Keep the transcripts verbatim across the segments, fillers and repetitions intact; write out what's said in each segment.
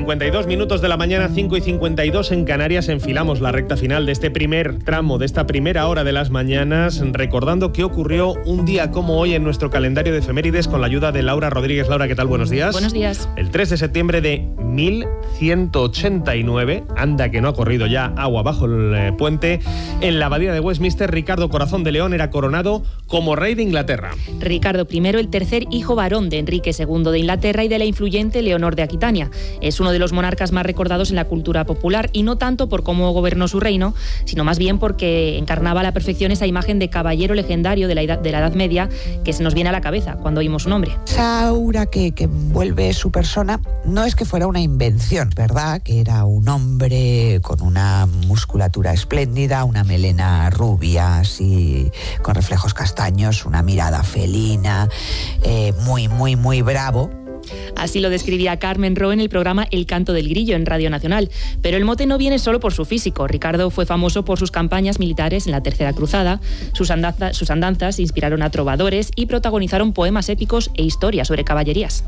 cincuenta y dos minutos de la mañana, cinco y cincuenta y dos en Canarias. Enfilamos la recta final de este primer tramo, de esta primera hora de las mañanas, recordando qué ocurrió un día como hoy en nuestro calendario de efemérides con la ayuda de Laura Rodríguez. Laura, ¿qué tal? Buenos días. Buenos días. El tres de septiembre de mil ciento ochenta y nueve, anda que no ha corrido ya agua bajo el eh, puente, en la abadía de Westminster, Ricardo Corazón de León era coronado como rey de Inglaterra. Ricardo primero, el tercer hijo varón de Enrique segundo de Inglaterra y de la influyente Leonor de Aquitania. Es uno de los monarcas más recordados en la cultura popular, y no tanto por cómo gobernó su reino, sino más bien porque encarnaba a la perfección esa imagen de caballero legendario de la edad, de la Edad Media que se nos viene a la cabeza cuando oímos su nombre. Esa aura que, que envuelve su persona no es que fuera una invención, ¿verdad? Que era un hombre con una musculatura espléndida, una melena rubia, así con reflejos castaños, una mirada felina, eh, muy, muy, muy bravo. Así lo describía Carmen Ro en el programa El Canto del Grillo en Radio Nacional. Pero el mote no viene solo por su físico. Ricardo fue famoso por sus campañas militares en la Tercera Cruzada. Sus, andanza, sus andanzas inspiraron a trovadores y protagonizaron poemas épicos e historias sobre caballerías.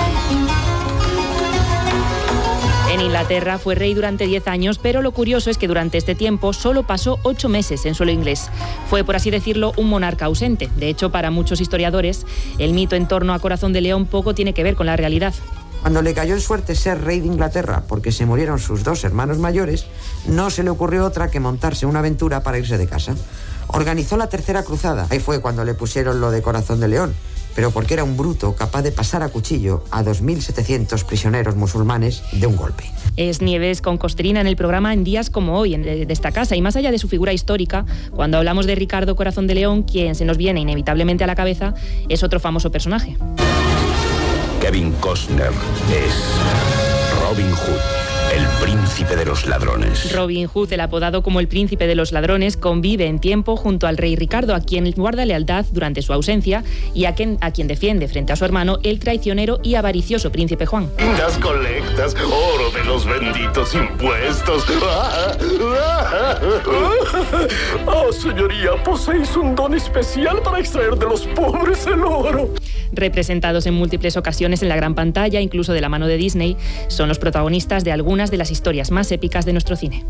En Inglaterra fue rey durante diez años, pero lo curioso es que durante este tiempo solo pasó ocho meses en suelo inglés. Fue, por así decirlo, un monarca ausente. De hecho, para muchos historiadores, el mito en torno a Corazón de León poco tiene que ver con la realidad. Cuando le cayó en suerte ser rey de Inglaterra porque se murieron sus dos hermanos mayores, no se le ocurrió otra que montarse una aventura para irse de casa. Organizó la Tercera Cruzada. Ahí fue cuando le pusieron lo de Corazón de León, pero porque era un bruto capaz de pasar a cuchillo a dos mil setecientos prisioneros musulmanes de un golpe. Es Nieves con Costrina en el programa En días como hoy, de esta casa. Y más allá de su figura histórica, cuando hablamos de Ricardo Corazón de León, quien se nos viene inevitablemente a la cabeza es otro famoso personaje. Kevin Costner es Robin Hood, el príncipe de los ladrones. Robin Hood, el apodado como el príncipe de los ladrones, convive en tiempo junto al rey Ricardo, a quien guarda lealtad durante su ausencia y a quien, a quien defiende frente a su hermano, el traicionero y avaricioso príncipe Juan. Las colectas, oro de los benditos impuestos. Oh, señoría, poseéis un don especial para extraer de los pobres el oro. Representados en múltiples ocasiones en la gran pantalla, incluso de la mano de Disney, son los protagonistas de algunas de las historias más épicas de nuestro cine.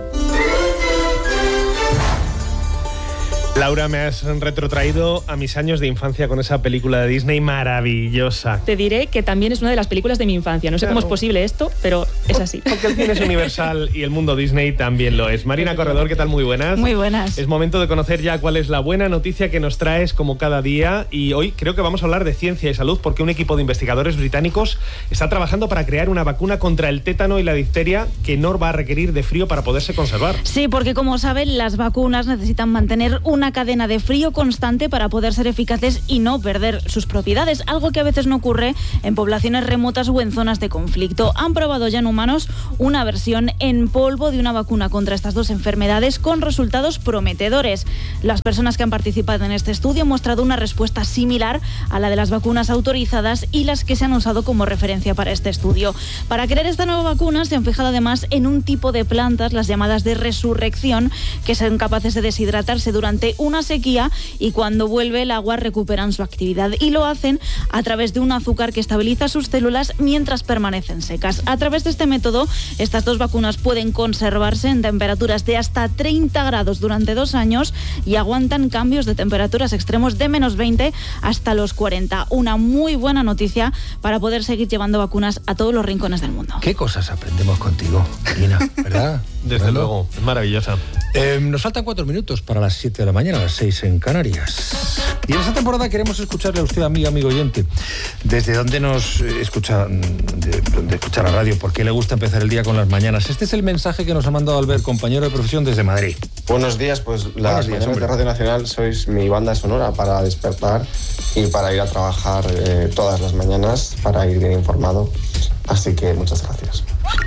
Laura, me has retrotraído a mis años de infancia con esa película de Disney maravillosa. Te diré que también es una de las películas de mi infancia. No sé Claro. cómo es posible esto, pero es así. Porque el cine es universal y el mundo Disney también lo es. Marina Corredor, ¿qué tal? Muy buenas. Muy buenas. Es momento de conocer ya cuál es la buena noticia que nos traes como cada día. Y hoy creo que vamos a hablar de ciencia y salud, porque un equipo de investigadores británicos está trabajando para crear una vacuna contra el tétano y la difteria que no va a requerir de frío para poderse conservar. Sí, porque como saben, las vacunas necesitan mantener una cadena de frío constante para poder ser eficaces y no perder sus propiedades, algo que a veces no ocurre en poblaciones remotas o en zonas de conflicto. Han probado ya en humanos una versión en polvo de una vacuna contra estas dos enfermedades con resultados prometedores. Las personas que han participado en este estudio han mostrado una respuesta similar a la de las vacunas autorizadas y las que se han usado como referencia para este estudio. Para crear esta nueva vacuna se han fijado además en un tipo de plantas, las llamadas de resurrección, que son capaces de deshidratarse durante una sequía y cuando vuelve el agua recuperan su actividad, y lo hacen a través de un azúcar que estabiliza sus células mientras permanecen secas. A través de este método, estas dos vacunas pueden conservarse en temperaturas de hasta treinta grados durante dos años y aguantan cambios de temperaturas extremos de menos veinte hasta los cuarenta. Una muy buena noticia para poder seguir llevando vacunas a todos los rincones del mundo. ¿Qué cosas aprendemos contigo, Nina? ¿Verdad? Desde Bueno. luego, es maravillosa. Eh, nos faltan cuatro minutos para las siete de la mañana, las seis en Canarias. Y en esta temporada queremos escucharle a usted, amigo, amigo oyente, desde dónde nos escucha, de, de escuchar la radio, por qué le gusta empezar el día con las mañanas. Este es el mensaje que nos ha mandado Albert, compañero de profesión desde Madrid. Buenos días, pues las Buenos días, mañanas hombre. de Radio Nacional sois mi banda sonora para despertar y para ir a trabajar eh, todas las mañanas, para ir bien informado. Así que muchas gracias.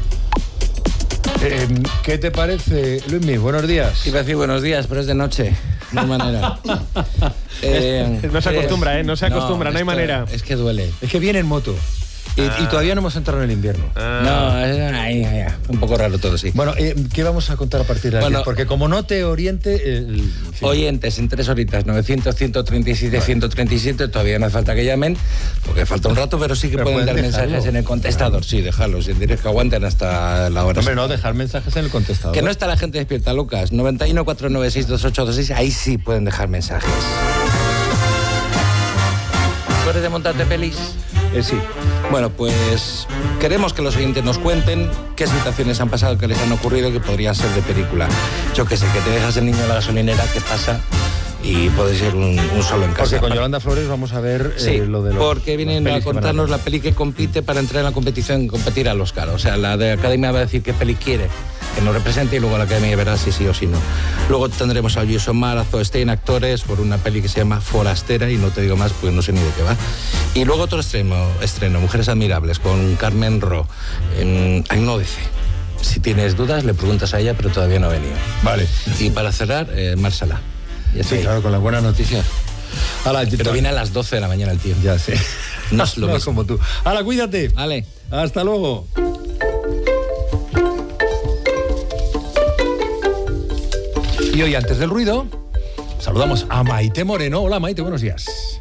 Eh, ¿Qué te parece, Luismi? Buenos días. Iba a decir buenos días, pero es de noche. No hay manera. eh, no se acostumbra, ¿eh? No se acostumbra, no, no hay esto, manera. Es que duele. Es que viene en moto. Y, ah. y todavía no hemos entrado en el invierno. Ah. No, es ahí, ahí, un poco raro todo, sí. Bueno, eh, ¿qué vamos a contar a partir de aquí? Bueno, porque como no te oriente... El... Sí. Oyentes, en tres horitas, novecientos, ciento treinta y siete, vale. ciento treinta y siete, todavía no hace falta que llamen, porque falta un rato, pero sí que pero pueden dar dejarlo. mensajes en el contestador. Sí, dejarlos, en directo que aguanten hasta la hora. Hombre, no, dejar mensajes en el contestador. Que no está la gente despierta, Lucas. noventa y uno, cuatrocientos noventa y seis, veintiocho veintiséis, ahí sí pueden dejar mensajes. ¿Tú eres de montarte pelis? Eh, sí. Bueno, pues queremos que los oyentes nos cuenten qué situaciones han pasado, qué les han ocurrido, que podrían ser de película. Yo qué sé, que te dejas el niño en la gasolinera, ¿qué pasa? Y puede ser un, un solo en casa. Porque con Yolanda Flores vamos a ver sí, eh, lo de los... porque vienen a contarnos la peli que compite para entrar en la competición y competir al Oscar. O sea, la de Academia va a decir qué peli quiere que nos represente y luego la Academia verá si sí o si no. Luego tendremos a Jason Mar, a Zoe Stein, actores, por una peli que se llama Forastera, y no te digo más porque no sé ni de qué va. Y luego otro estreno, estreno Mujeres Admirables, con Carmen Ro. En Agnódice. Si tienes dudas, le preguntas a ella, pero todavía no ha venido. Vale. Y para cerrar, eh, Marsala. Sí, claro, con las buenas noticias. Ala, pero viene a las doce de la mañana el tío. Ya sé. No es lo no mismo. como tú. Hala, cuídate. Vale. Hasta luego. Y hoy, antes del ruido, saludamos a Maite Moreno. Hola, Maite, buenos días.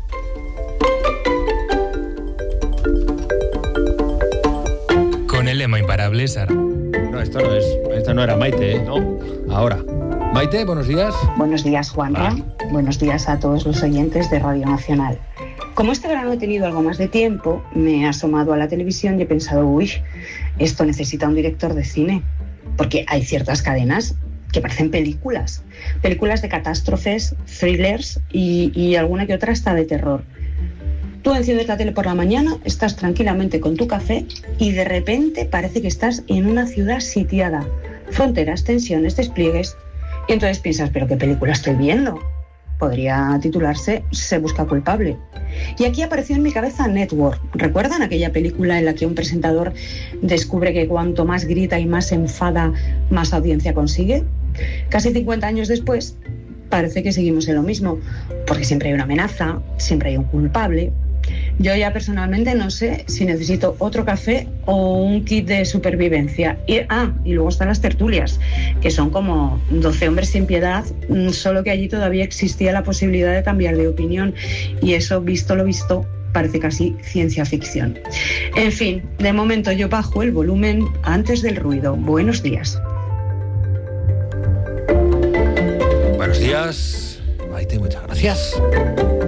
Con el lema imparable, Sara. No, esto no es. Esta no era Maite, ¿eh? No. Ahora. Maite, buenos días. Buenos días, Juanra. Ah. Buenos días a todos los oyentes de Radio Nacional. Como este verano he tenido algo más de tiempo, me he asomado a la televisión y he pensado, uy, esto necesita un director de cine. Porque hay ciertas cadenas que parecen películas. Películas de catástrofes, thrillers y, y alguna que otra hasta de terror. Tú enciendes la tele por la mañana, estás tranquilamente con tu café y de repente parece que estás en una ciudad sitiada. Fronteras, tensiones, despliegues. Y entonces piensas, ¿pero qué película estoy viendo? Podría titularse Se busca culpable. Y aquí apareció en mi cabeza Network. ¿Recuerdan aquella película en la que un presentador descubre que cuanto más grita y más se enfada, más audiencia consigue? Casi cincuenta años después, parece que seguimos en lo mismo, porque siempre hay una amenaza, siempre hay un culpable. Yo ya personalmente no sé si necesito otro café o un kit de supervivencia. Y, ah, y luego están las tertulias, que son como doce hombres sin piedad, solo que allí todavía existía la posibilidad de cambiar de opinión. Y eso, visto lo visto, parece casi ciencia ficción. En fin, de momento yo bajo el volumen antes del ruido. Buenos días. Buenos días, Maite, muchas gracias.